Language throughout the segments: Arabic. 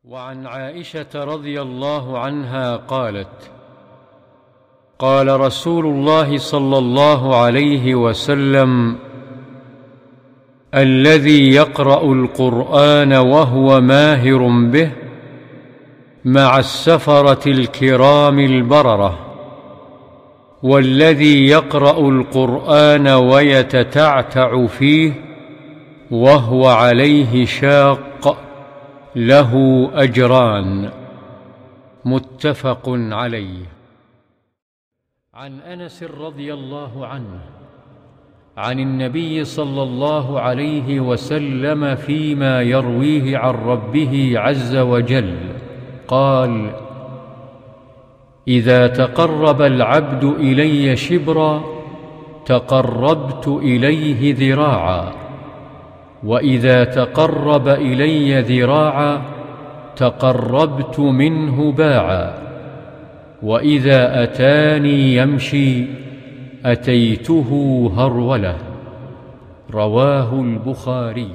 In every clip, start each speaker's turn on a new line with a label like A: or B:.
A: وعن عائشة رضي الله عنها قالت: قال رسول الله صلى الله عليه وسلم: الذي يقرأ القرآن وهو ماهر به مع السفرة الكرام البررة، والذي يقرأ القرآن ويتتعتع فيه وهو عليه شاق له أجران. متفق عليه. عن أنس رضي الله عنه عن النبي صلى الله عليه وسلم فيما يرويه عن ربه عز وجل قال: إذا تقرب العبد إلي شبرا تقربت إليه ذراعا، وإذا تقرب إلي ذراعا تقربت منه باعا، وإذا أتاني يمشي أتيته هرولة. رواه البخاري.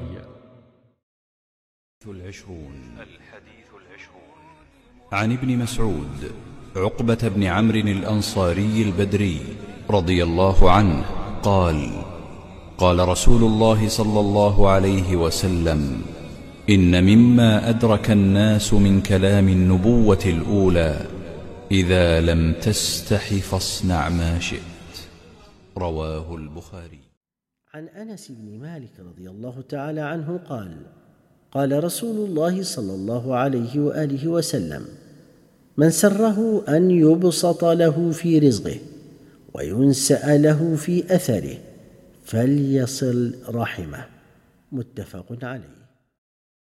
B: الحديث العشرون عن ابن مسعود عقبة بن عمرو الأنصاري البدري رضي الله عنه قال: قال رسول الله صلى الله عليه وسلم: إن مما أدرك الناس من كلام النبوة الأولى: إذا لم تستح فاصنع ما شئت. رواه البخاري.
C: عن أنس بن مالك رضي الله تعالى عنه قال: قال رسول الله صلى الله عليه وآله وسلم: من سره أن يبسط له في رزقه وينسأ له في أثره فليصل رحمه. متفق عليه.